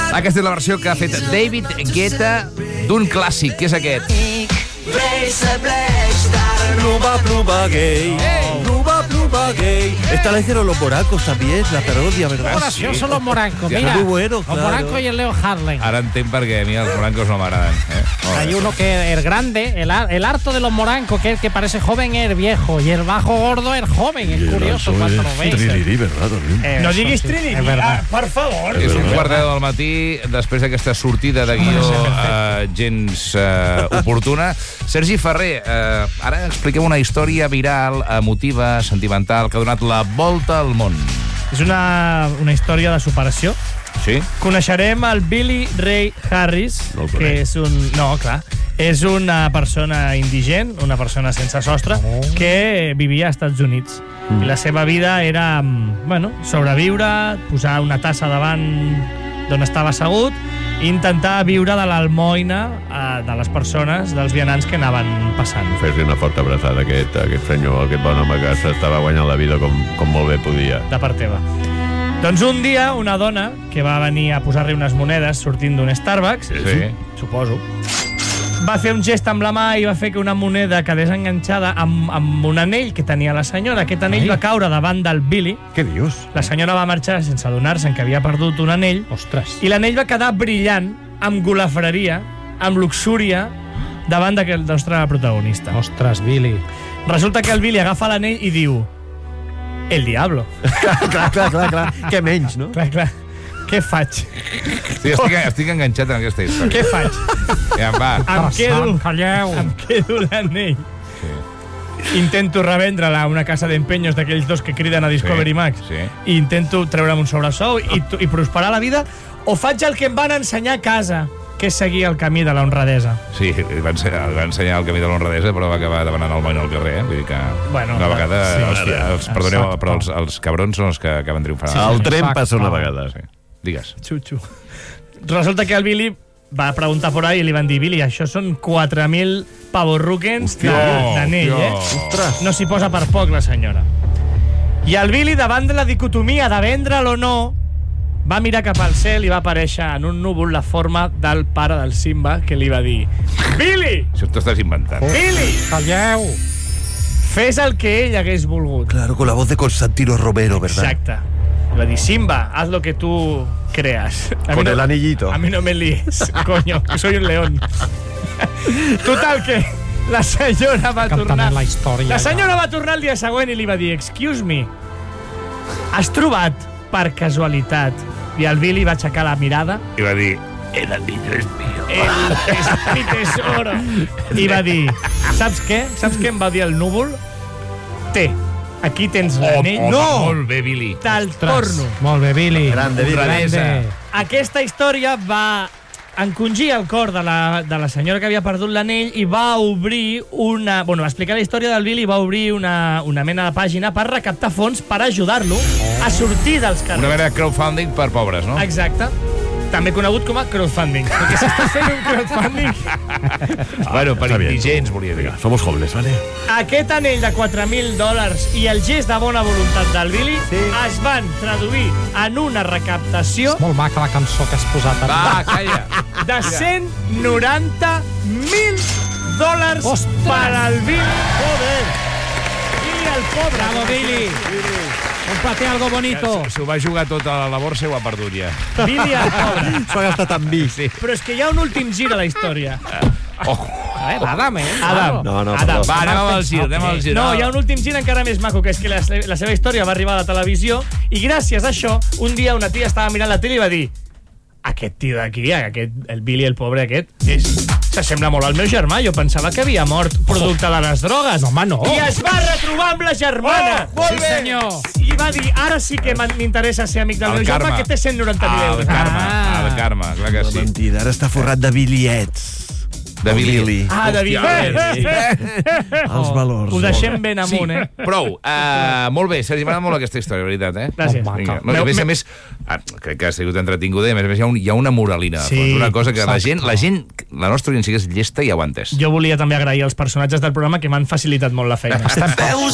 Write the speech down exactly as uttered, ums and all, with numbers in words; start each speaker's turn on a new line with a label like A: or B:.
A: Aquesta és la versió que ha fet David Guetta d'un clàssic, que és aquest.
B: Pluba, pluba gay. Pluba, pluba gay. Esta la hicieron los Morancos también, la parodia, ¿verdad?
C: Graciosos los Morancos, mira.
B: Muy bueno,
C: Los
B: claro.
C: Morancos y el Leo Harlem.
A: Ara entenc per què a mi els morancos no m'agraden. Eh?
C: Hay uno que el grande, el, ar- el harto de los morancos, que el que parece joven es el viejo, y el bajo gordo es el joven. Es curioso cuando lo ves.
B: Trinity, ¿verdad? También.
C: Eh,
D: No
C: eso
D: diguis
C: sí,
D: Trinity,
C: es verdad.
D: ah, per favor.
A: És un quart de deu del matí, després d'aquesta sortida de guió eh, gens eh, oportuna. Sergi Ferrer, eh, ara expliquem una història viral, emotiva, sentimental, que ha donat la volta al món.
D: És una, una història de superació.
A: Sí?
D: Coneixerem el Billy Ray Harris,
B: No el
D: que
B: conec.
D: és un... No, clar. És una persona indigent, una persona sense sostre, que vivia als Estats Units. I la seva vida era, mm, bueno, sobreviure, posar una tassa davant d'on estava assegut i intentar viure de l'almoina eh, de les persones, dels vianants que anaven passant.
B: Fes-li una forta abraçada a aquest, a aquest senyor, aquest bon home que s'estava guanyant la vida com, com molt bé podia.
D: De part teva. Doncs un dia, una dona que va venir a posar-li unes monedes sortint d'un Starbucks,
A: Sí.
D: suposo, va fer un gest amb la mà i va fer que una moneda quedés enganxada amb, amb un anell que tenia la senyora. Aquest anell
C: Ai.
D: va caure davant del Billy.
B: Què dius?
D: La senyora va marxar sense adonar-se'n que havia perdut un anell
C: Ostres.
D: i l'anell va quedar brillant, amb golafreria, amb luxúria, davant d'aquest nostre protagonista.
C: Ostres, Billy.
D: Resulta que el Billy agafa l'anell i diu: el diablo.
B: clar, clar, clar, clar. Què menys, no?
D: Clar, clar. Què faig?
A: Sí, estic, estic enganxat en aquesta història.
D: Què faig?
A: Ja, va.
D: Em quedo,
C: Calleu.
D: em quedo l'anell. Intento revendre-la a una casa d'empenyos d'aquells dos que criden a Discovery
A: Sí,
D: Max
A: sí.
D: i intento treure'm un sobresou i, i prosperar la vida, o faig el que em van ensenyar a casa, que és seguir el camí de la honradesa.
A: Sí, li va ensenyar, li va ensenyar el camí de l'honradesa, però va acabar demanant el moll al carrer. Eh? Vull dir que
D: Bueno,
A: una vegada...
D: sí.
A: els, els, perdoneu,
C: Exacte.
A: però els, els cabrons són els que acaben triomfant.
B: El tren
C: exacte.
B: passa una vegada.
A: Sí. Digues.
D: Xuxu. Resulta que el Billy va preguntar por ahí i li van dir: Billy, això són quatre mil pavorruquens
A: Hòstia,
D: d'anell, eh?
A: hòstia.
D: No s'hi posa per poc, la senyora. I el Billy, davant de la dicotomia de vendre'l o no, va mirar cap al cel i va aparèixer en un núvol la forma del pare del Simba, que li va dir: Billy!
A: Això t'ho estàs inventant.
D: Billy!
C: Calleu.
D: Fes el que ell hagués volgut.
B: Claro, con la voz de Constantino Romero, ¿verdad?
D: Exacte. Le va dir: Simba, haz lo que tú creas. A
B: Con
D: mí
B: el
D: no-
B: anillito.
D: A mí no me líes, coño, que soy un león. Total, que la senyora va
C: Cantant
D: tornar...
C: la història.
D: La senyora va tornar el dia següent i li va dir: excuse me, has trobat per casualitat? I el Billy va aixecar la mirada.
A: I va dir, el anillo es mío.
D: Él es mi tesoro. I va dir: saps què? Saps què em va dir el núvol? Té, aquí tens l'anell.
A: Oh,
D: No!
A: Molt bé, Billy.
D: Te'l torno.
C: Molt bé, Billy.
B: Grande, Billy.
A: Honradesa.
D: Aquesta història va encongir el cor de la, de la senyora que havia perdut l'anell i va obrir una... Bueno, va explicar la història del Billy i va obrir una, una mena de pàgina per recaptar fons per ajudar-lo a sortir dels carrers.
A: Una mena de crowdfunding per pobres, no?
D: Exacte. També conegut com a crowdfunding. Perquè s'està fent un crowdfunding.
A: Bueno, per
B: Està bien.
A: indigents, volia dir.
B: Somos jóvenes, ¿vale?
D: Aquest anell de quatre mil dòlars i el gest de bona voluntat del Billy sí. es van traduir en una recaptació
C: Molt maca la cançó que has posat.
A: Va, calla.
D: de cent noranta mil dòlars
C: Ostres!
D: per al Billy. Joder! Billy el pobre.
C: Bravo, Billy. Cómprate algo bonito.
A: S'ho va jugar tot a la borsa i ho ha perdut ja.
D: Billy el pobre.
B: S'ho ha gastat amb mi.
A: Sí.
D: Però és que hi ha un últim gir a la història.
A: Oh.
C: A ver, Adam, eh?
D: Adam.
B: No, no,
D: Adam.
B: perdó.
A: Va, anem amb el gir, anem amb el gir.
D: No, hi ha un últim gir encara més maco, que és que la, la seva història va arribar a la televisió i gràcies a això, un dia una tia estava mirant la tele i va dir: aquest tio d'aquí, aquest, el Billy, el pobre aquest, és... s'assembla molt al meu germà. Jo pensava que havia mort producte de les drogues.
C: No, home, no.
D: I es va retrobar amb la germana.
A: Oh, molt
C: Sí,
A: bé.
C: senyor.
D: I va dir: ara sí que m'interessa ser amic del
A: El
D: meu germà,
A: karma.
D: que té cent noranta mil
A: Ah, el
D: euros.
A: karma,
C: Ah.
A: el karma, clar que
B: La
A: sí.
B: mentida, ara està forrat de bitllets.
A: De Billy.
D: Ah, de Billy.
A: Hòstia,
B: Els valors.
D: Ho deixem ben
A: Sí,
D: amunt, eh?
A: prou. Uh, molt bé, Sergi, m'agrada molt aquesta història, veritat, eh?
D: Gràcies.
C: Molt
A: Vinga.
C: maca.
A: No, i a més a
D: Meu-
A: més, ah, crec que ha sigut entretinguda, i a més a més hi ha, un, hi ha una moralina.
D: Sí,
A: Sí, una cosa que la
C: exacte.
A: gent, la gent, la nostra audiència és llesta i ho ha entès.
D: Jo volia també agrair als personatges del programa que m'han facilitat molt la feina.
C: Estem